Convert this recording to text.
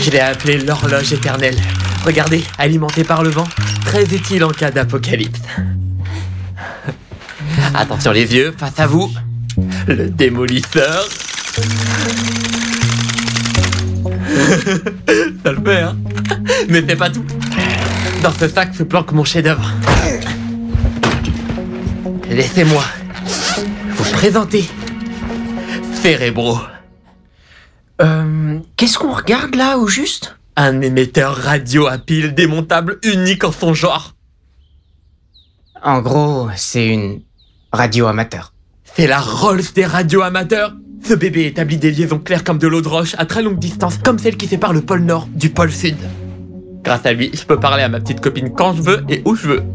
Je l'ai appelé l'horloge éternelle. Regardez, alimenté par le vent, très utile en cas d'apocalypse. Attention les yeux, face à vous, le démolisseur. Ça le fait, hein? Mais c'est pas tout. Dans ce sac se planque mon chef-d'œuvre. Laissez-moi vous présenter Cérébro. Qu'est-ce qu'on regarde là, au juste? Un émetteur radio à pile démontable unique en son genre. En gros, c'est une radio amateur. C'est la Rolls des radios amateurs. Ce bébé établit des liaisons claires comme de l'eau de roche à très longue distance, comme celle qui sépare le pôle Nord du pôle Sud. Grâce à lui, je peux parler à ma petite copine quand je veux et où je veux.